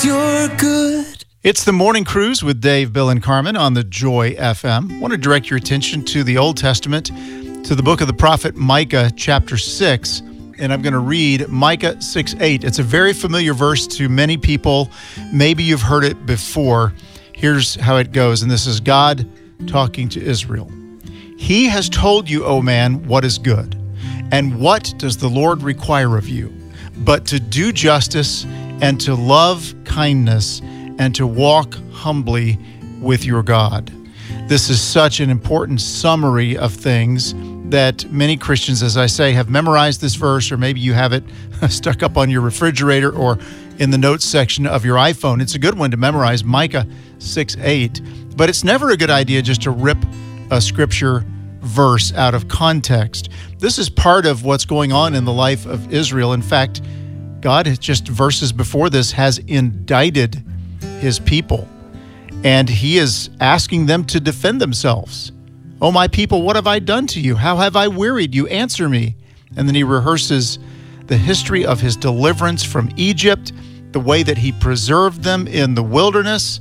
you're good. It's the Morning Cruise with Dave, Bill, and Carmen on the Joy FM. I want to direct your attention to the Old Testament, to the book of the prophet Micah, chapter 6. And I'm going to read Micah 6:8. It's a very familiar verse to many people. Maybe you've heard it before. Here's how it goes, and this is God talking to Israel. He has told you, O man, what is good. And what does the Lord require of you? But to do justice and to love kindness and to walk humbly with your God. This is such an important summary of things that many Christians, as I say, have memorized this verse, or maybe you have it stuck up on your refrigerator or in the notes section of your iPhone. It's a good one to memorize, Micah 6:8. But it's never a good idea just to rip a scripture verse out of context. This is part of what's going on in the life of Israel. In fact, God has just verses before this has indicted his people, and he is asking them to defend themselves. Oh, my people, what have I done to you? How have I wearied you? Answer me. And then he rehearses the history of his deliverance from Egypt, the way that he preserved them in the wilderness.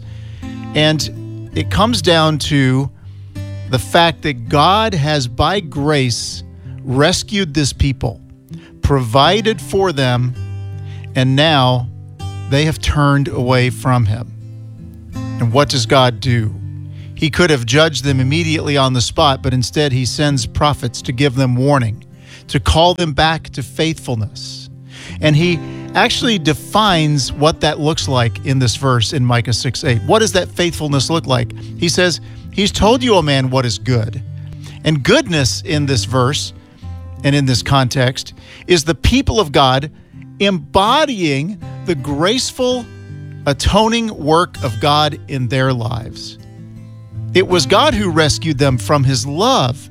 And it comes down to the fact that God has, by grace, rescued this people, provided for them, and now they have turned away from him. And what does God do? He could have judged them immediately on the spot, but instead he sends prophets to give them warning, to call them back to faithfulness. And he actually defines what that looks like in this verse in Micah 6:8. What does that faithfulness look like? He says, he's told you, O man, what is good. And goodness in this verse and in this context is the people of God embodying the graceful, atoning work of God in their lives. It was God who rescued them from his love.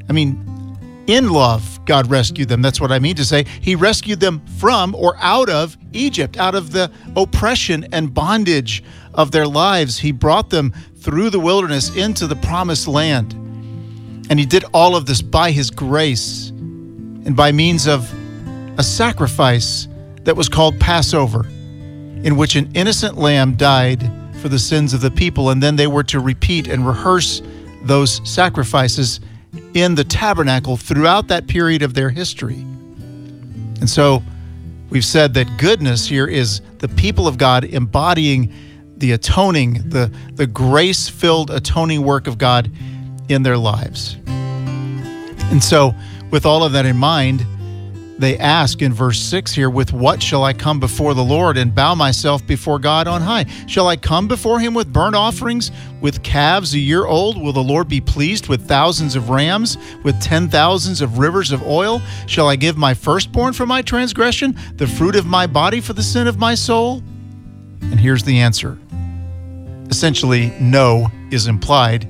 In love, God rescued them. That's what I mean to say. He rescued them from or out of Egypt, out of the oppression and bondage of their lives. He brought them through the wilderness into the promised land. And he did all of this by his grace and by means of a sacrifice that was called Passover, in which an innocent lamb died for the sins of the people, and then they were to repeat and rehearse those sacrifices in the tabernacle throughout that period of their history. And so we've said that goodness here is the people of God embodying the atoning, the grace-filled atoning work of God in their lives. And so with all of that in mind, they ask in verse 6 here, with what shall I come before the Lord and bow myself before God on high? Shall I come before him with burnt offerings, with calves a year old? Will the Lord be pleased with thousands of rams, with 10,000s of rivers of oil? Shall I give my firstborn for my transgression, the fruit of my body for the sin of my soul? And here's the answer. Essentially, no is implied.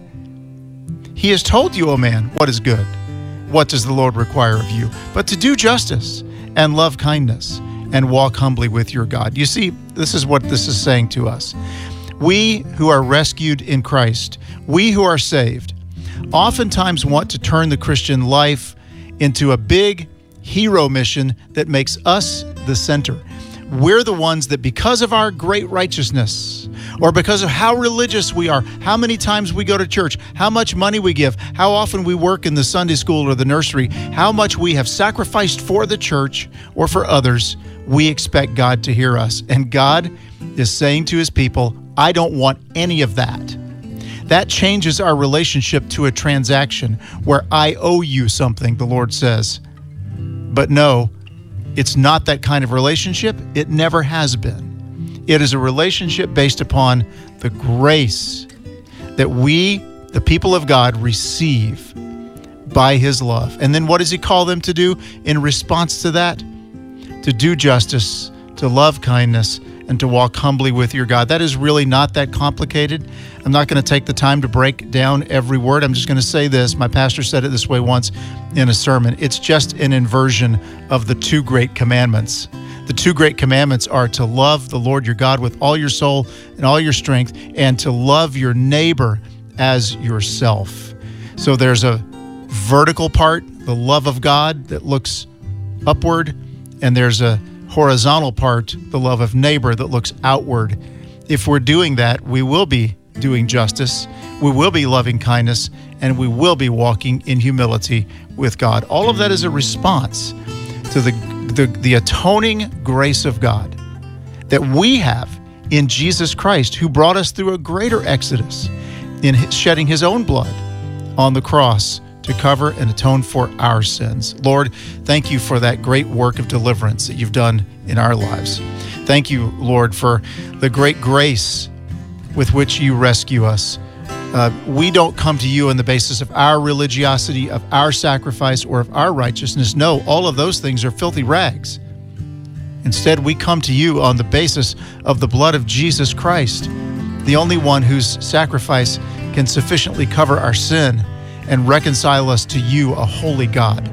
He has told you, O man, what is good. What does the Lord require of you? But to do justice and love kindness and walk humbly with your God. You see, this is what this is saying to us. We who are rescued in Christ, we who are saved, oftentimes want to turn the Christian life into a big hero mission that makes us the center. We're the ones that, because of our great righteousness, or because of how religious we are, how many times we go to church, how much money we give, how often we work in the Sunday school or the nursery, how much we have sacrificed for the church or for others, we expect God to hear us. And God is saying to his people, I don't want any of that. That changes our relationship to a transaction where I owe you something, the Lord says. But no, it's not that kind of relationship. It never has been. It is a relationship based upon the grace that we, the people of God, receive by his love. And then what does he call them to do in response to that? To do justice, to love kindness, and to walk humbly with your God. That is really not that complicated. I'm not going to take the time to break down every word. I'm just going to say this. My pastor said it this way once in a sermon. It's just an inversion of the two great commandments. The two great commandments are to love the Lord your God with all your soul and all your strength, and to love your neighbor as yourself. So there's a vertical part, the love of God that looks upward, and there's a horizontal part, the love of neighbor that looks outward. If we're doing that, we will be doing justice, we will be loving kindness, and we will be walking in humility with God. All of that is a response to the atoning grace of God that we have in Jesus Christ, who brought us through a greater exodus in shedding his own blood on the cross to cover and atone for our sins. Lord, thank you for that great work of deliverance that you've done in our lives. Thank you, Lord, for the great grace with which you rescue us. We don't come to you on the basis of our religiosity, of our sacrifice, or of our righteousness. No, all of those things are filthy rags. Instead, we come to you on the basis of the blood of Jesus Christ, the only one whose sacrifice can sufficiently cover our sin and reconcile us to you, a holy God.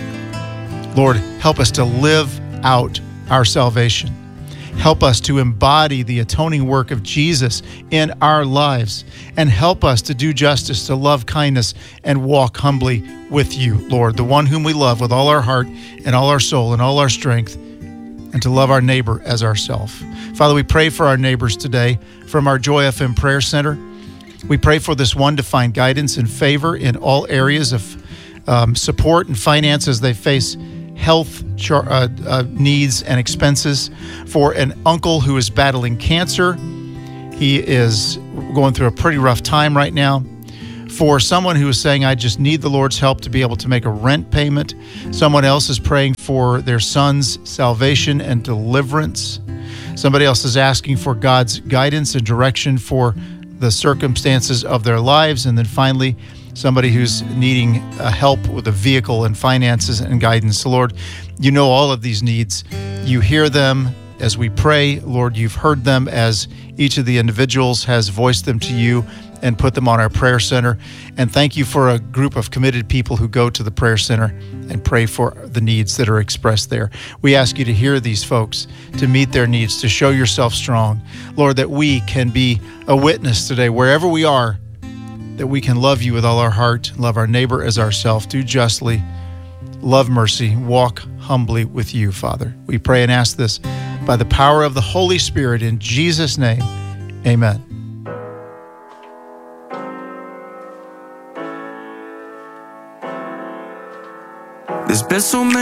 Lord, help us to live out our salvation. Help us to embody the atoning work of Jesus in our lives, and help us to do justice, to love kindness, and walk humbly with you, Lord, the one whom we love with all our heart and all our soul and all our strength, and to love our neighbor as ourself. Father, we pray for our neighbors today from our Joy FM Prayer Center. We pray for this one to find guidance and favor in all areas of support and finance as they face health needs and expenses. For an uncle who is battling cancer, he is going through a pretty rough time right now. For someone who is saying, I just need the Lord's help to be able to make a rent payment. Someone else is praying for their son's salvation and deliverance. Somebody else is asking for God's guidance and direction for the circumstances of their lives. And then finally, somebody who's needing help with a vehicle and finances and guidance. So Lord, you know all of these needs. You hear them as we pray. Lord, you've heard them as each of the individuals has voiced them to you and put them on our prayer center. And thank you for a group of committed people who go to the prayer center and pray for the needs that are expressed there. We ask you to hear these folks, to meet their needs, to show yourself strong. Lord, that we can be a witness today, wherever we are, that we can love you with all our heart, love our neighbor as ourselves, do justly, love mercy, walk humbly with you, Father. We pray and ask this by the power of the Holy Spirit in Jesus' name. Amen. There's been so many